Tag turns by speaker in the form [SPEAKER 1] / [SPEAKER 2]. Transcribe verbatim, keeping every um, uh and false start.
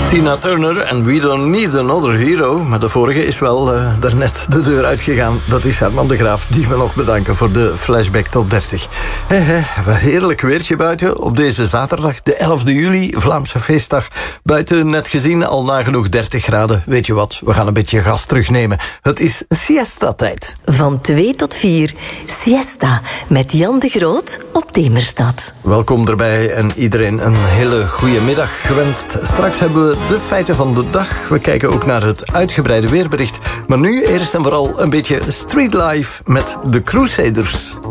[SPEAKER 1] Tina Turner en We Don't Need Another Hero. Maar de vorige is wel uh, daarnet de deur uitgegaan. Dat is Herman de Graaf, die we nog bedanken voor de Flashback Top dertig. He, he, wat heerlijk weertje buiten op deze zaterdag, de elfde juli, Vlaamse feestdag. Buiten net gezien al nagenoeg dertig graden. Weet je wat, we gaan een beetje gas terugnemen. Het is siesta-tijd.
[SPEAKER 2] Van twee tot vier, siesta, met Jan de Groot op Demerstad.
[SPEAKER 1] Welkom erbij en iedereen een hele goede middag gewenst. Straks hebben we de feiten van de dag. We kijken ook naar het uitgebreide weerbericht. Maar nu eerst en vooral een beetje streetlife met de Crusaders.